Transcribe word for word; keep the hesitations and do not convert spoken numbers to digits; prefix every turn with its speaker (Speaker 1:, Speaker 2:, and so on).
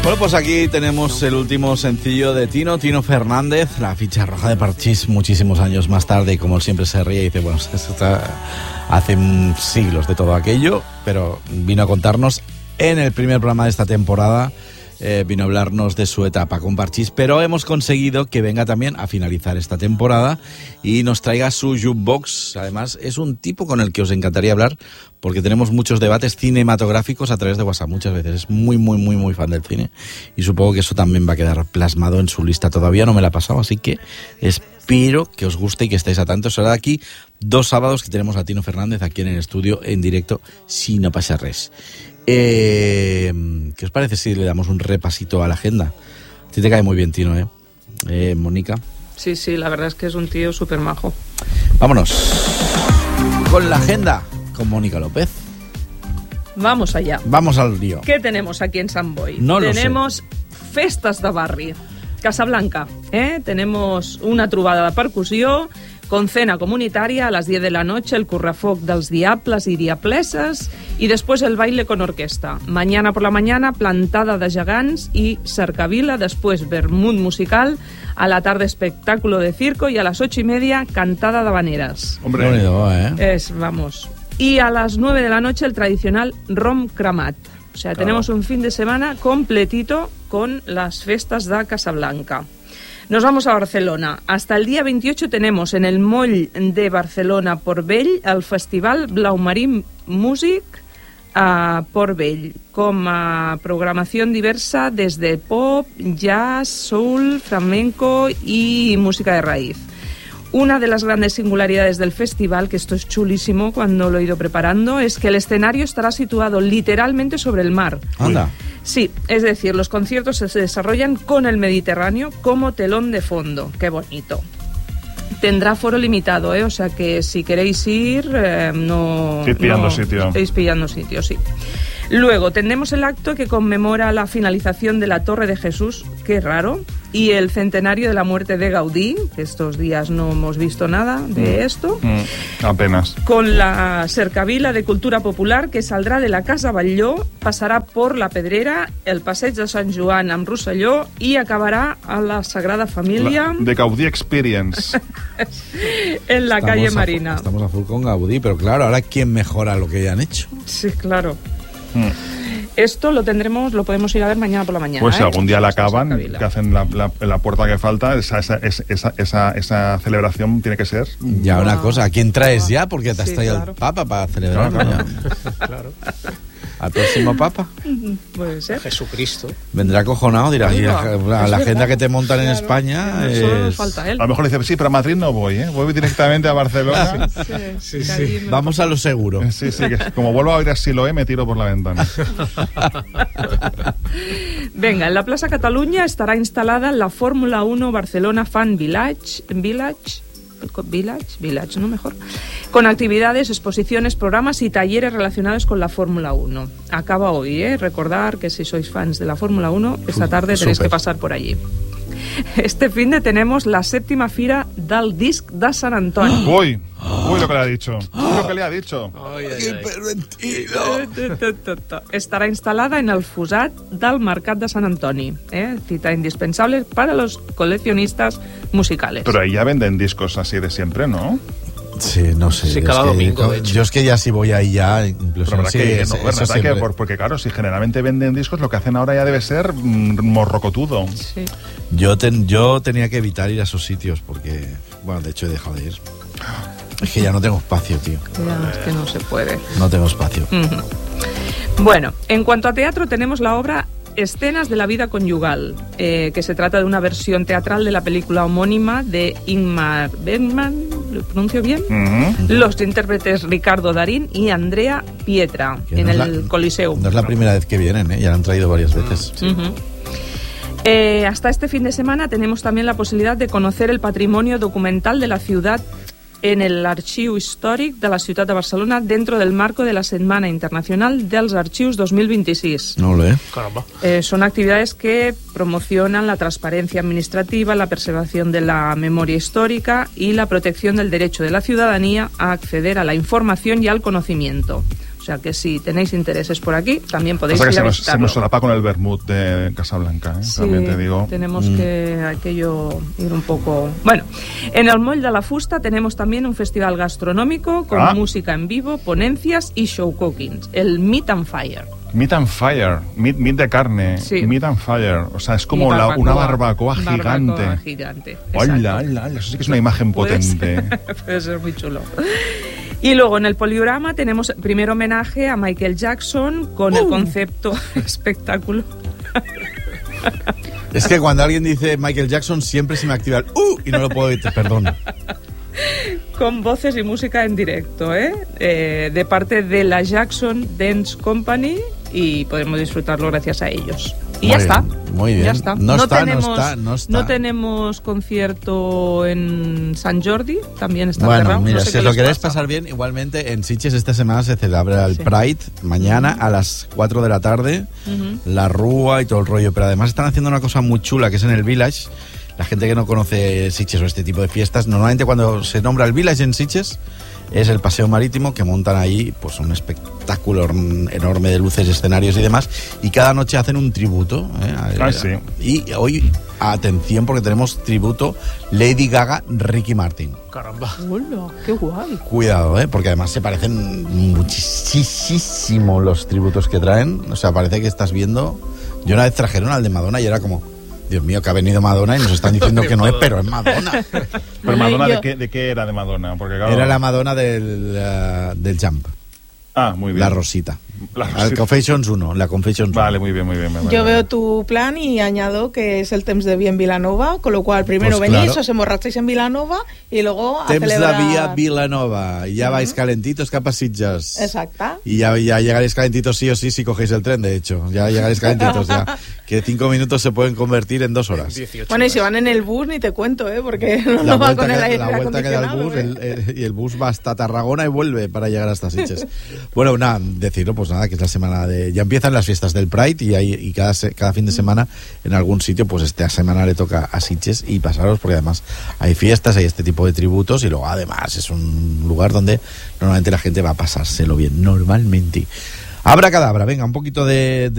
Speaker 1: Bueno, pues aquí tenemos el último sencillo de Tino, Tino Fernández, la ficha roja de Parchís muchísimos años más tarde, y como él siempre se ríe y dice, bueno, esto está hace siglos de todo aquello, pero vino a contarnos en el primer programa de esta temporada, eh, vino a hablarnos de su etapa con Parchís, pero hemos conseguido que venga también a finalizar esta temporada y nos traiga su jukebox. Además, es un tipo con el que os encantaría hablar, porque tenemos muchos debates cinematográficos a través de WhatsApp muchas veces. Es muy, muy, muy, muy fan del cine, y supongo que eso también va a quedar plasmado en su lista. Todavía no me la ha pasado, así que espero que os guste y que estéis atentos. Será de aquí dos sábados que tenemos a Tino Fernández aquí en el estudio, en directo, si no pasa res. Eh, ¿Qué os parece si le damos un repasito a la agenda? A ti te cae muy bien, Tino, ¿eh? eh Mónica.
Speaker 2: Sí, sí, la verdad es que es un tío súper majo.
Speaker 1: Vámonos con la agenda, con Mónica López.
Speaker 2: Vamos allá.
Speaker 1: Vamos al lío.
Speaker 2: ¿Qué tenemos aquí en Sant Boi?
Speaker 1: No lo
Speaker 2: Tenemos festes de barri. Casablanca, eh? Tenemos una trobada de percussió con cena comunitaria a las diez de la noche, el correfoc dels diables y diablesas, y después el baile con orquesta. Mañana por la mañana, plantada de gegants y cercavila, después vermut musical, a la tarde espectáculo de circo, y a las ocho y media cantada de habaneras.
Speaker 1: Hombre, bonito, ¿eh?
Speaker 2: Es, vamos. Y a las nueve de la noche el tradicional rom cremat. O sea, claro, tenemos un fin de semana completito con las festas de Casablanca. Nos vamos a Barcelona. Hasta el día veintiocho tenemos en el Moll de Barcelona Port Vell el Festival Blaumarín Music a Port Vell, com a programación diversa desde pop, jazz, soul, flamenco y música de raíz. Una de las grandes singularidades del festival, que esto es chulísimo cuando lo he ido preparando, es que el escenario estará situado literalmente sobre el mar.
Speaker 1: Anda.
Speaker 2: Sí, es decir, los conciertos se desarrollan con el Mediterráneo como telón de fondo. ¡Qué bonito! Tendrá foro limitado, ¿eh? O sea que si queréis ir, eh, no...
Speaker 3: Estoy pillando
Speaker 2: no,
Speaker 3: sitio.
Speaker 2: Estáis pillando sitio, sí. Luego, tendremos el acto que conmemora la finalización de la Torre de Jesús, qué raro, y el centenario de la muerte de Gaudí, que estos días no hemos visto nada de
Speaker 3: mm.
Speaker 2: esto.
Speaker 3: Mm. Apenas.
Speaker 2: Con la cercavila de cultura popular que saldrá de la Casa Batlló, pasará por la Pedrera, el Passeig de Sant Joan amb Rosselló y acabará a la Sagrada Familia...
Speaker 3: La, de Gaudí Experience.
Speaker 2: en la
Speaker 1: estamos
Speaker 2: calle
Speaker 1: a,
Speaker 2: Marina.
Speaker 1: Estamos a full con Gaudí, pero claro, ahora ¿quién mejora lo que ya han hecho?
Speaker 2: Sí, claro.
Speaker 3: Mm.
Speaker 2: Esto lo tendremos, lo podemos ir a ver mañana por la mañana.
Speaker 3: Pues si
Speaker 2: ¿eh?
Speaker 3: algún día la acaban, que hacen la, la, la puerta que falta, esa, esa, esa, esa, esa celebración tiene que ser...
Speaker 1: Ya, una cosa, ¿a quién traes ya? Porque te has
Speaker 2: Sí,
Speaker 1: traído
Speaker 2: claro.
Speaker 1: el Papa para celebrar.
Speaker 3: Claro, claro.
Speaker 4: Claro.
Speaker 1: Al próximo Papa.
Speaker 2: Puede ser.
Speaker 4: Jesucristo.
Speaker 1: Vendrá acojonado, dirá, y la, la, la agenda que te montan en
Speaker 2: Claro.
Speaker 1: España
Speaker 2: Solo nos
Speaker 1: es...
Speaker 2: falta él.
Speaker 3: A lo mejor dice, sí, pero a Madrid no voy, ¿eh? Voy directamente a Barcelona.
Speaker 2: Sí,
Speaker 4: Sí,
Speaker 2: que
Speaker 4: sí.
Speaker 2: allí me-
Speaker 1: Vamos a lo seguro.
Speaker 3: Sí, sí, que como vuelvo a oír a Siloé, me tiro por la ventana.
Speaker 2: Venga, en la Plaza Cataluña estará instalada la Fórmula uno Barcelona Fan Village, Village, Village, Village, no mejor, con actividades, exposiciones, programas y talleres relacionados con la Fórmula uno. Acaba hoy, ¿eh? Recordar que si sois fans de la Fórmula uno, esta tarde tenéis
Speaker 1: Súper.
Speaker 2: que pasar por allí. Este fin de tenemos la séptima fira del disc de Sant Antoni.
Speaker 3: Uy, uy, lo que le ha dicho. Uy, lo que le ha dicho.
Speaker 4: Ay, ay, ay.
Speaker 2: Estará instalada en el fusat del Mercat de Sant Antoni, ¿eh? Cita indispensable para los coleccionistas musicales.
Speaker 3: Pero ahí ya venden discos así de siempre, ¿no?
Speaker 1: Sí, no sé.
Speaker 4: Sí,
Speaker 1: yo
Speaker 4: cada
Speaker 1: es que-
Speaker 4: domingo, de hecho.
Speaker 1: Yo es que ya si voy ahí ya, incluso...
Speaker 3: Pero verdad
Speaker 1: sí,
Speaker 3: que,
Speaker 1: es-
Speaker 3: no,
Speaker 1: eso
Speaker 3: verdad que
Speaker 1: siempre.
Speaker 3: por- porque claro, si generalmente venden discos, lo que hacen ahora ya debe ser mm, morrocotudo.
Speaker 2: Sí.
Speaker 1: Yo, ten- yo tenía que evitar ir a esos sitios porque, bueno, de hecho he dejado de ir. Es que ya no tengo espacio, tío.
Speaker 2: Ya, es que no se puede.
Speaker 1: No tengo espacio.
Speaker 2: Ujú. Bueno, en cuanto a teatro, tenemos la obra Escenas de la vida conyugal, eh, que se trata de una versión teatral de la película homónima de Ingmar Bergman, ¿lo pronuncio bien?
Speaker 3: Ujú.
Speaker 2: Los intérpretes Ricardo Darín y Andrea Pietra,
Speaker 1: Que
Speaker 2: en
Speaker 1: no es
Speaker 2: el
Speaker 1: la-
Speaker 2: Coliseum.
Speaker 1: No es la primera vez que vienen, ¿eh? Ya la han traído varias veces.
Speaker 2: Ujú. Eh, hasta este fin de semana tenemos también la posibilidad de conocer el patrimonio documental de la ciudad en el Arxiu Històric de la ciutat de Barcelona dentro del marco de la Setmana Internacional dels Arxius dos mil veintiséis.
Speaker 1: No lo ve.
Speaker 4: Caramba.
Speaker 2: Eh, son actividades que promocionan la transparencia administrativa, la preservación de la memoria histórica y la protección del derecho de la ciudadanía a acceder a la información y al conocimiento. O sea que si tenéis intereses por aquí, también podéis
Speaker 3: o sea que
Speaker 2: ir
Speaker 3: se
Speaker 2: a
Speaker 3: nos,
Speaker 2: visitarlo.
Speaker 3: se nos solapa con el vermut de Casablanca, ¿eh?
Speaker 2: Sí,
Speaker 3: También te digo.
Speaker 2: tenemos
Speaker 1: Mm.
Speaker 2: que aquello ir un poco... Bueno, en el Moll de la Fusta tenemos también un festival gastronómico con
Speaker 3: Ah.
Speaker 2: música en vivo, ponencias y show cooking, el Meat and Fire.
Speaker 3: Meat and Fire, meat, meat de carne,
Speaker 2: Sí.
Speaker 3: Meat and Fire, o sea, es como
Speaker 2: Y
Speaker 3: la, una barbacoa
Speaker 2: barbacoa
Speaker 3: gigante.
Speaker 2: gigante.
Speaker 3: Hola,
Speaker 2: exacto.
Speaker 3: hola, hola, eso sí que es una imagen
Speaker 2: Puede
Speaker 3: potente.
Speaker 2: ser- Puede ser muy chulo. Y luego en el Poliorama tenemos primer homenaje a Michael Jackson con
Speaker 3: Uh.
Speaker 2: el concepto espectáculo.
Speaker 1: Es que cuando alguien dice Michael Jackson siempre se me activa el ¡uh! Y no lo puedo decir, perdón.
Speaker 2: Con voces y música en directo, ¿eh? Eh, de parte de la Jackson Dance Company, y podemos disfrutarlo gracias a ellos. Y
Speaker 1: Muy
Speaker 2: ya
Speaker 1: bien,
Speaker 2: está.
Speaker 1: muy bien.
Speaker 2: Ya está.
Speaker 1: No está, no
Speaker 2: tenemos,
Speaker 1: está, no está.
Speaker 2: no tenemos concierto en San Jordi, también está
Speaker 1: Bueno,
Speaker 2: cerrado.
Speaker 1: mira,
Speaker 2: No sé
Speaker 1: si
Speaker 2: qué
Speaker 1: os lo
Speaker 2: les
Speaker 1: queréis
Speaker 2: pasa.
Speaker 1: pasar bien, igualmente en Sitges esta semana se celebra el
Speaker 2: Sí.
Speaker 1: Pride, mañana a las cuatro de la tarde,
Speaker 2: Ujú.
Speaker 1: la rúa y todo el rollo, pero además están haciendo una cosa muy chula que es en el Village. La gente que no conoce Sitges o este tipo de fiestas, normalmente cuando se nombra el Village en Sitges es el paseo marítimo, que montan ahí pues un espectáculo enorme de luces, escenarios y demás, y cada noche hacen un tributo, ¿eh?
Speaker 3: Ay, sí.
Speaker 1: Y hoy, atención, porque tenemos tributo Lady Gaga, Ricky Martin.
Speaker 4: Caramba.
Speaker 2: Hola, qué guay.
Speaker 1: Cuidado, ¿eh? Porque además se parecen muchísimo los tributos que traen. O sea, parece que estás viendo... Yo una vez trajeron al de Madonna y era como... Dios mío, que ha venido Madonna y nos están diciendo que no es, pero es Madonna.
Speaker 3: Pero
Speaker 4: Bueno,
Speaker 3: Madonna,
Speaker 4: yo-
Speaker 3: ¿de qué, ¿de qué era de Madonna? Porque claro...
Speaker 1: Era la Madonna del, uh, del Jump,
Speaker 3: Ah, muy bien.
Speaker 1: la Rosita.
Speaker 3: La
Speaker 1: El
Speaker 3: Rosita.
Speaker 1: Confessions uno, la Confessions uno.
Speaker 3: Vale, muy bien, muy bien. muy
Speaker 4: Yo
Speaker 3: bien.
Speaker 4: veo tu plan y añado que es el Temps de Via en Vilanova, con lo cual primero
Speaker 1: Pues
Speaker 4: venís,
Speaker 1: claro.
Speaker 4: os emborracháis en Vilanova y luego a
Speaker 1: Temps de
Speaker 4: celebrar...
Speaker 1: Vía Vilanova. Y ya vais calentitos cap a Sitges.
Speaker 4: Exacta.
Speaker 1: Y ya, ya llegaréis calentitos sí o sí si cogéis el tren, de hecho. Ya llegaréis calentitos ya. Que cinco minutos se pueden convertir en dos horas.
Speaker 4: Bueno, y si van en el bus ni te cuento, ¿eh? Porque no,
Speaker 1: La
Speaker 4: no va
Speaker 1: vuelta,
Speaker 4: con el
Speaker 1: que,
Speaker 4: aire
Speaker 1: la vuelta que da el
Speaker 4: acondicionado,
Speaker 1: bus,
Speaker 4: ¿eh?
Speaker 1: el- el- y el bus va hasta Tarragona y vuelve para llegar hasta Sitges. Bueno, nada, decirlo, pues nada, que es la semana de... Ya empiezan las fiestas del Pride y, hay, y cada, se- cada fin de semana en algún sitio, pues esta semana le toca a Sitges y pasaros, porque además hay fiestas, hay este tipo de tributos y luego además es un lugar donde normalmente la gente va a pasárselo bien, normalmente. Abracadabra, venga, un poquito de... de